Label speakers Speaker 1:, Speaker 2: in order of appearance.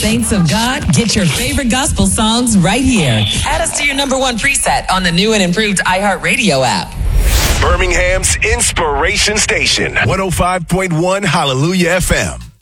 Speaker 1: Saints of God, get your favorite gospel songs right here. Add us to your number one preset on the new and improved iHeartRadio app.
Speaker 2: Birmingham's Inspiration Station, 105.1 Hallelujah FM.